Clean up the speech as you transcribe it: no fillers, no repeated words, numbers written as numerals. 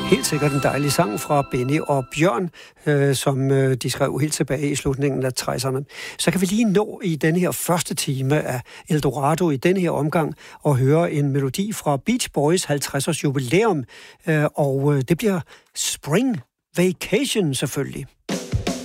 Helt sikkert en dejlig sang fra Benny og Bjørn, som de skrev helt tilbage i slutningen af 60'erne. Så kan vi lige nå i denne her første time af Eldorado i denne her omgang og høre en melodi fra Beach Boys 50-års jubilæum, og det bliver Spring Vacation selvfølgelig.